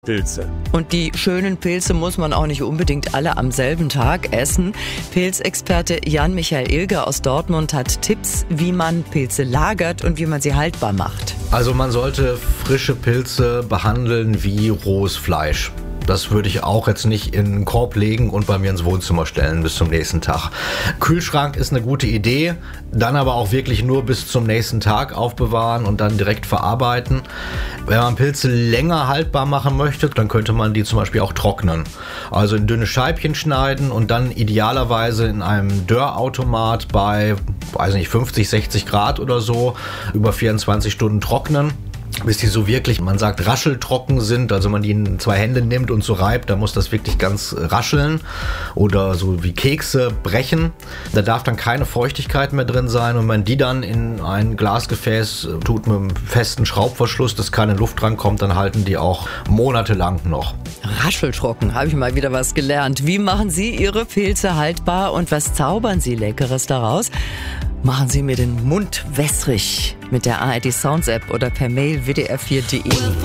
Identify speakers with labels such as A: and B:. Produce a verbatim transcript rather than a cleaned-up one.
A: Pilze.
B: Und die schönen Pilze muss man auch nicht unbedingt alle am selben Tag essen. Pilzexperte Jan-Michael Ilger aus Dortmund hat Tipps, wie man Pilze lagert und wie man sie haltbar macht.
C: Also man sollte frische Pilze behandeln wie rohes Fleisch. Das würde ich auch jetzt nicht in einen Korb legen und bei mir ins Wohnzimmer stellen bis zum nächsten Tag. Kühlschrank ist eine gute Idee, dann aber auch wirklich nur bis zum nächsten Tag aufbewahren und dann direkt verarbeiten. Wenn man Pilze länger haltbar machen möchte, dann könnte man die zum Beispiel auch trocknen. Also in dünne Scheibchen schneiden und dann idealerweise in einem Dörrautomat bei, weiß nicht, fünfzig, sechzig Grad oder so über vierundzwanzig Stunden trocknen. Bis die so wirklich, man sagt, rascheltrocken sind, also man die in zwei Hände nimmt und so reibt, da muss das wirklich ganz rascheln oder so wie Kekse brechen. Da darf dann keine Feuchtigkeit mehr drin sein und wenn man die dann in ein Glasgefäß tut mit einem festen Schraubverschluss, dass keine Luft drankommt, dann halten die auch monatelang noch.
B: Rascheltrocken, habe ich mal wieder was gelernt. Wie machen Sie Ihre Pilze haltbar und was zaubern Sie Leckeres daraus? Machen Sie mir den Mund wässrig mit der A R D Sounds App oder per Mail w d r vier punkt d e.